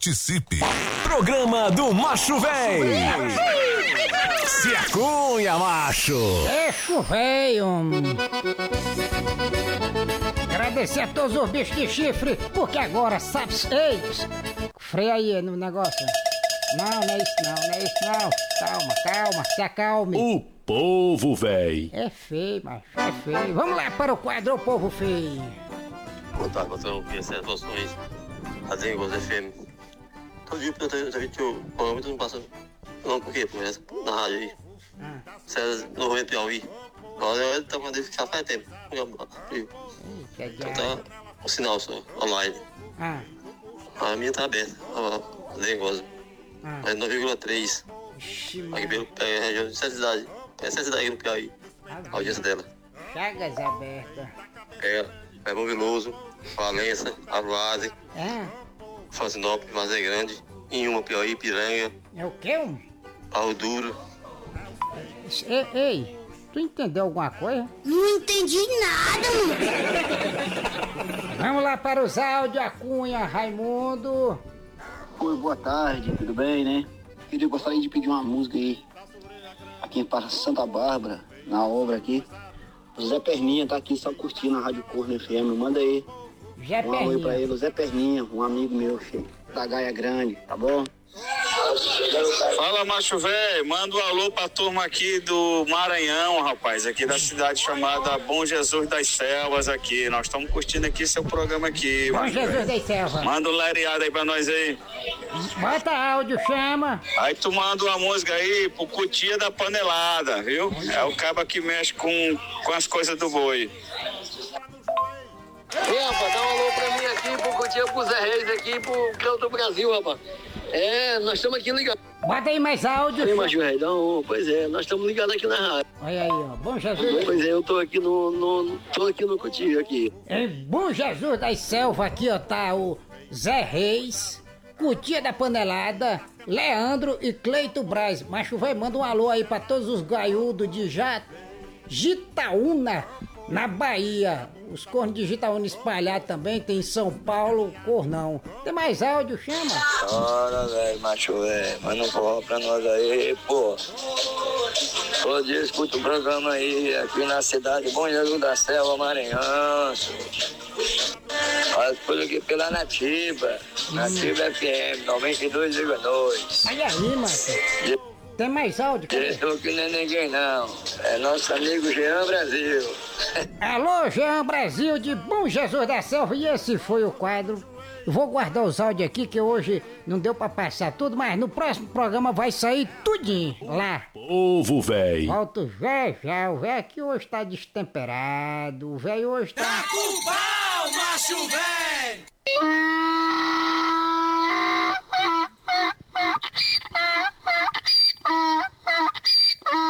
Participe. Programa do Macho Véi. Se acunha, macho. Eixo véio. Agradecer a todos os bichos de chifre, porque agora sabe. Ei, freia aí no negócio. Não é isso não. Calma, se acalme. O povo véi. É feio, macho, é feio. Vamos lá para o quadro, o povo feio. Boa tarde, patrão. Queria ser atuações. Radinho, Voz FM. Todo dia eu já vi que o programa não passa. Não, por quê? Porque na rádio aí. César, no Rio Piauí. Agora eu tô mandando ficar faz tempo. Então tá o sinal só, online. A minha tá aberta. Radinho, Voz. Mas 9,3. Aqui pela região de 7 cidades. É 7 cidades aqui no Piauí. A audiência dela. Chagas abertas. É Bom Veloso, Valença, Aruaze, Francinópolis, Mazé Grande, Inhuma, Piauí, Piranga. É o quê? Barro Duro. Ei, tu entendeu alguma coisa? Não entendi nada, mano. Vamos lá para os áudios, Acunha, Raimundo. Oi, boa tarde, tudo bem, né? Gostaria de pedir uma música aí, aqui para Santa Bárbara, na obra aqui. O Zé Perninha tá aqui só curtindo a Rádio Corno FM, manda aí. Zé Perninha. Oi pra ele, o Zé Perninha, um amigo meu, cheio da Gaia Grande, tá bom? Fala, macho velho, manda um alô pra turma aqui do Maranhão, rapaz, aqui da cidade chamada Bom Jesus das Selvas aqui, nós estamos curtindo aqui seu programa aqui. Bom Jesus das Selvas. Manda um lereado aí pra nós aí. Bota áudio, chama. Aí tu manda uma música aí pro Cutia da Panelada, viu? É o caba que mexe com as coisas do boi. Ei, rapaz, dá um alô pra mim aqui, pro Cutia, pro Zé Reis aqui, pro Cléo do Brasil, rapaz. Nós estamos aqui ligados. Bota aí mais áudio. Ei, macho velho, pois é, nós estamos ligados aqui na rádio. Olha aí, ó, Bom Jesus. Pois é, eu tô aqui no Cutia aqui. Em Bom Jesus das Selvas, aqui ó, tá o Zé Reis, Cutia da Panelada, Leandro e Cleito Braz. Macho velho, manda um alô aí pra todos os gaiudos de Jitaúna, na Bahia. Os cornos de Jitaúna espalhados também, tem em São Paulo, Cornão. Tem mais áudio, chama? Bora, velho, macho, velho. Manda um forró pra nós aí, pô. Todo dia escuta um programa aí, aqui na cidade Bom Jesus da Selva, Maranhão. Faz tudo aqui pela Nativa. Nativa FM 92,2. Olha aí, macho. Tem mais áudio? Diretor que não é ninguém não. É nosso amigo Jean Brasil. Alô, Jean Brasil de Bom Jesus da Selva. E esse foi o quadro. Eu vou guardar os áudios aqui que hoje não deu pra passar tudo, mas no próximo programa vai sair tudinho lá. Povo véi. Volta o velho já. O velho aqui hoje tá destemperado. O velho hoje tá... Tá com pau, macho velho!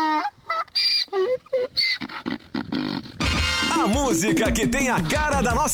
A música que tem a cara da nossa